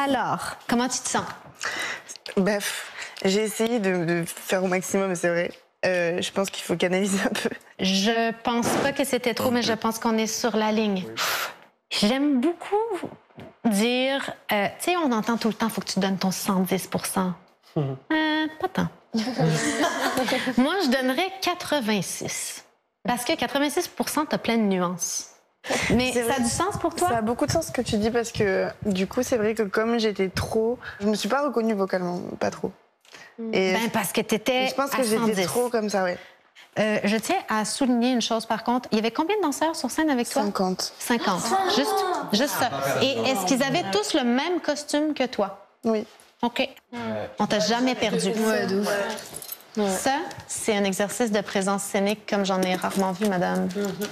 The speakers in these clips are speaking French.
Alors, comment tu te sens? Bref, j'ai essayé de faire au maximum, c'est vrai. Je pense qu'il faut canaliser un peu. Je pense pas que c'était trop, mais je pense qu'on est sur la ligne. J'aime beaucoup dire, tu sais, on entend tout le temps, il faut que tu donnes ton 110 pas tant. Moi, je donnerais 86. Parce que 86 t'as plein de nuances. Mais ça a du sens pour toi? Ça a beaucoup de sens ce que tu dis parce que du coup, c'est vrai que comme j'étais trop... Je me suis pas reconnue vocalement, pas trop. Et parce que t'étais je pense à que 110. j'étais trop comme ça, ouais. Je tiens à souligner une chose par contre. Il y avait combien de danseurs sur scène avec toi? 50. 50. Juste ça. Et est-ce qu'ils avaient tous le même costume que toi? Oui. OK. On t'a jamais perdu. Ouais, d'où. Ça, c'est un exercice de présence scénique comme j'en ai rarement vu, madame.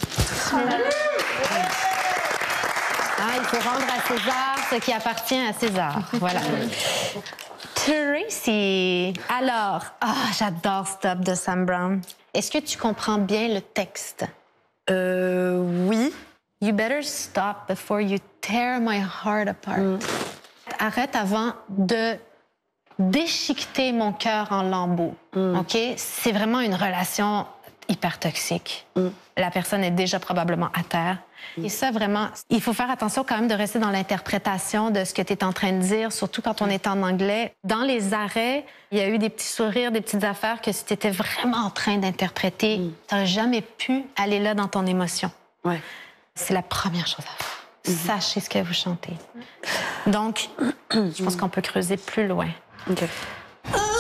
Ah, il faut rendre à César ce qui appartient à César. Voilà. Tracy, alors, j'adore Stop de Sam Brown. Est-ce que tu comprends bien le texte? Oui. You better stop before you tear my heart apart. Arrête avant de déchiqueter mon cœur en lambeaux. OK? C'est vraiment une relation hyper toxique. La personne est déjà probablement à terre. Et ça, vraiment, il faut faire attention quand même de rester dans l'interprétation de ce que tu es en train de dire, surtout quand on est en anglais. Dans les arrêts, il y a eu des petits sourires, des petites affaires que si tu étais vraiment en train d'interpréter, tu n'aurais jamais pu aller là dans ton émotion. Ouais. C'est la première chose à faire. Sachez ce que vous chantez. Donc, je pense qu'on peut creuser plus loin. OK.